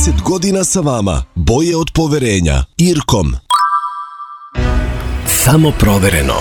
30 godina sa vama. Boje od poverenja. Irkom. Samo provereno.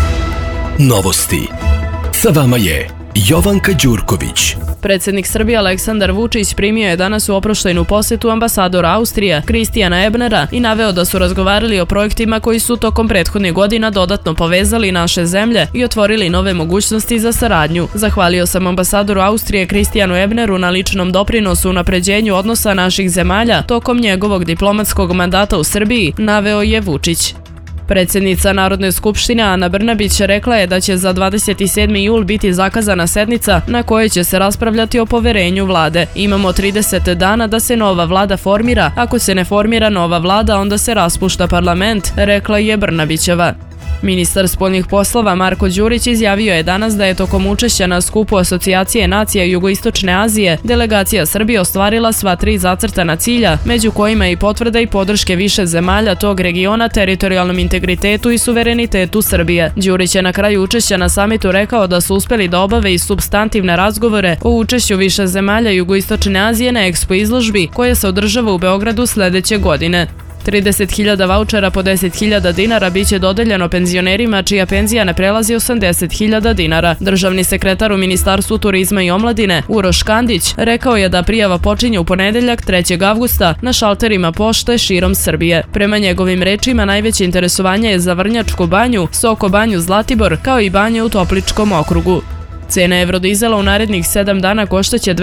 Novosti. Sa vama je Jovanka Đurković. Predsjednik Srbije Aleksandar Vučić primio je danas u oproštajnu posjetu ambasadora Austrije Kristijana Ebnera i naveo da su razgovarali o projektima koji su tokom prethodnih godina dodatno povezali naše zemlje i otvorili nove mogućnosti za saradnju. Zahvalio sam ambasadoru Austrije Kristijanu Ebneru na ličnom doprinosu u unapređenju odnosa naših zemalja tokom njegovog diplomatskog mandata u Srbiji, naveo je Vučić. Predsjednica Narodne skupštine Ana Brnabić rekla je da će za 27. jul biti zakazana sednica na kojoj će se raspravljati o poverenju vlade. Imamo 30 dana da se nova vlada formira, ako se ne formira nova vlada onda se raspušta parlament, rekla je Brnabićeva. Ministar spoljnih poslova Marko Đurić izjavio je danas da je tokom učešća na skupu Asocijacije nacija Jugoistočne Azije delegacija Srbije ostvarila sva 3 zacrtana cilja, među kojima i potvrda i podrške više zemalja tog regiona teritorijalnom integritetu i suverenitetu Srbije. Đurić je na kraju učešća na samitu rekao da su uspeli da obave i supstantivne razgovore o učešću više zemalja Jugoistočne Azije na Expo izložbi koja se održava u Beogradu sledeće godine. 30.000 vaučera po 10.000 dinara biće dodeljeno penzionerima čija penzija ne prelazi 80.000 dinara. Državni sekretar u Ministarstvu turizma i omladine Uroš Kandić rekao je da prijava počinje u ponedeljak 3. avgusta na šalterima pošte širom Srbije. Prema njegovim rečima najveće interesovanje je za Vrnjačku banju, Soko banju Zlatibor kao i banje u Topličkom okrugu. Cena evrodizela u narednih 7 dana koštaće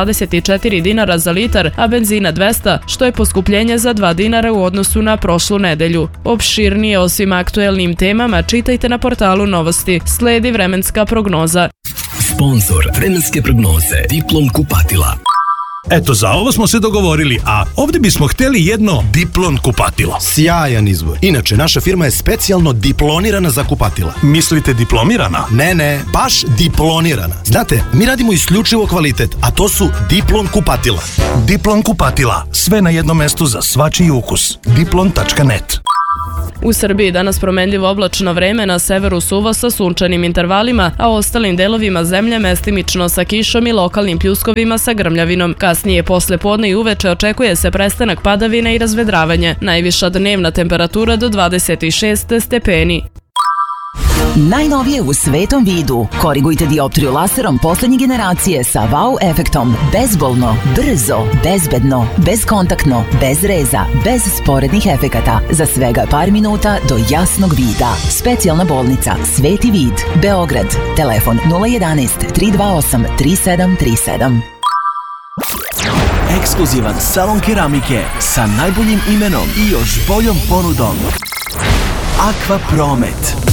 224 dinara za litar, a benzina 200, što je poskupljenje za 2 dinara u odnosu na prošlu nedelju. Opširnije o svim aktuelnim temama čitajte na portalu Novosti. Sledi vremenska prognoza. Sponzor vremenske prognoze Diplom kupatila. Eto, za ovo smo se dogovorili, a ovdje bismo htjeli jedno Diplon kupatilo. Sjajan izbor. Inače, naša firma je specijalno diplonirana za kupatila. Mislite diplomirana? Ne, baš diplonirana. Znate, mi radimo isključivo kvalitet, a to su Diplon kupatila. Diplon kupatila. Sve na jednom mestu za svačiji ukus. Diplon.net. U Srbiji danas promenljivo oblačno vreme, na severu suvo sa sunčanim intervalima, a ostalim delovima zemlje mestimično sa kišom i lokalnim pljuskovima sa grmljavinom. Kasnije posle podne i uveče očekuje se prestanak padavine i razvedravanje. Najviša dnevna temperatura do 26 stepeni. Najnovije u svetom vidu. Korigujte dioptriju laserom poslednje generacije sa wow efektom. Bezbolno, brzo, bezbedno, bezkontaktno, bez reza, bez sporednih efekata. Za svega par minuta do jasnog vida. Specijalna bolnica Sveti vid, Beograd. Telefon 011 328 3737. Ekskluzivan salon keramike sa najboljim imenom i još boljom ponudom. Aqua Promet.